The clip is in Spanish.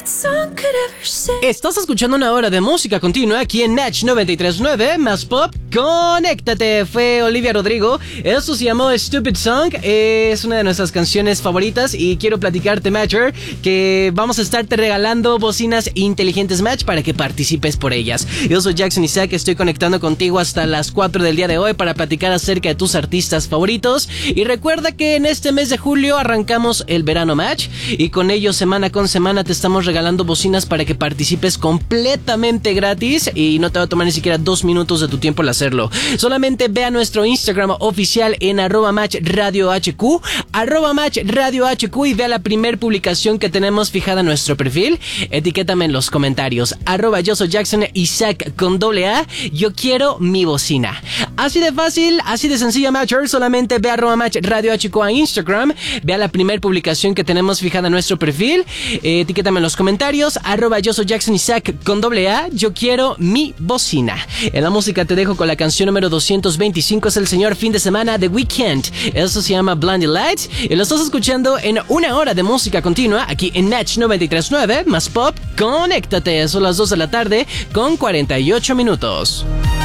Estás escuchando una hora de música continua aquí en Natch 93.9 más pop. Conéctate, fue Olivia Rodrigo. Esto se llamó Stupid Song. Es una de nuestras canciones favoritas y quiero platicarte, Matcher, que vamos a estarte regalando bocinas inteligentes Match para que participes por ellas. Yo soy Jackson Isaac, estoy conectando contigo hasta las 4 del día de hoy para platicar acerca de tus artistas favoritos. Y recuerda que en este mes de julio arrancamos el verano Match y con ello semana con semana te estamos regalando bocinas para que participes completamente gratis y no te va a tomar ni siquiera 2 minutos de tu tiempo al hacerlo. Solamente ve a nuestro Instagram oficial en @matchradiohq, @matchradiohq y vea la primer publicación que tenemos fijada en nuestro perfil. Etiquétame en los comentarios, @yo soy Jackson Isaac con AA, yo quiero mi bocina. Así de fácil, así de sencilla, Matcher. Solamente ve a @matchradiohq a Instagram, vea la primer publicación que tenemos fijada en nuestro perfil, etiquétame en los comentarios, @yo soy Jackson Isaac con AA, yo quiero mi bocina. En la música te dejo con la canción número 225, es el señor Fin de Semana de Weekend. Eso se llama Blinding Lights y lo estás escuchando en una hora de música continua aquí en Natch 93.9 más pop. Conéctate, son las 2 de la tarde con 48 minutos.